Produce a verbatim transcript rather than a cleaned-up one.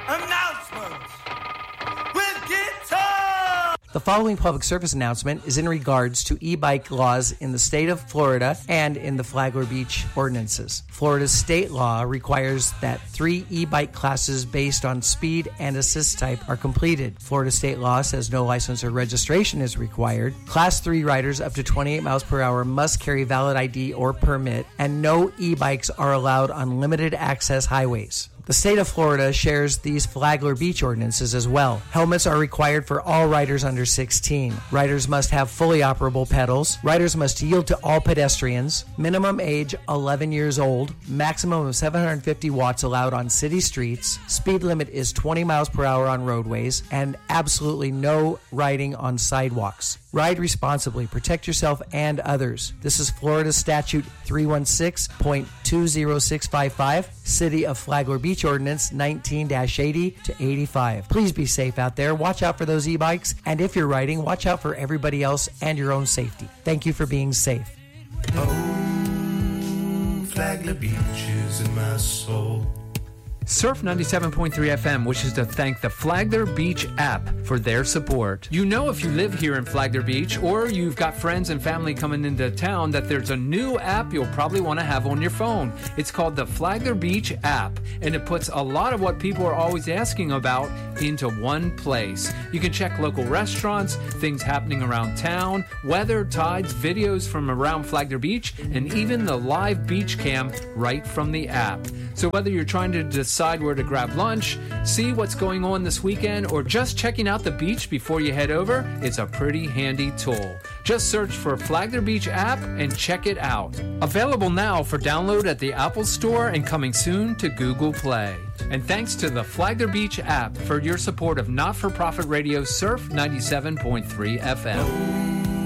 Announcements with Guitar! The following public service announcement is in regards to e-bike laws in the state of Florida and in the Flagler Beach ordinances. Florida's state law requires that three e-bike classes based on speed and assist type are completed. Florida state law says no license or registration is required. Class three riders up to twenty-eight miles per hour must carry valid I D or permit, and no e-bikes are allowed on limited access highways. The state of Florida shares these Flagler Beach ordinances as well. Helmets are required for all riders under sixteen. Riders must have fully operable pedals. Riders must yield to all pedestrians. Minimum age eleven years old. Maximum of seven hundred fifty watts allowed on city streets. Speed limit is twenty miles per hour on roadways, and absolutely no riding on sidewalks. Ride responsibly. Protect yourself and others. This is Florida Statute three one six point two zero six five five, City of Flagler Beach Ordinance nineteen eighty to eighty-five. Please be safe out there. Watch out for those e-bikes, and if you're riding, watch out for everybody else and your own safety. Thank you for being safe. Oh, Flagler Beach is in my soul. Surf ninety-seven point three F M wishes to thank the Flagler Beach app for their support. You know, if you live here in Flagler Beach or you've got friends and family coming into town, that there's a new app you'll probably want to have on your phone. It's called the Flagler Beach app, and it puts a lot of what people are always asking about into one place. You can check local restaurants, things happening around town, weather, tides, videos from around Flagler Beach, and even the live beach cam right from the app. So whether you're trying to decide where to grab lunch, see what's going on this weekend, or just checking out the beach before you head over, it's a pretty handy tool. Just search for Flagler Beach app and check it out. Available now for download at the Apple Store and coming soon to Google Play. And thanks to the Flagler Beach app for your support of not-for-profit radio Surf ninety-seven point three F M.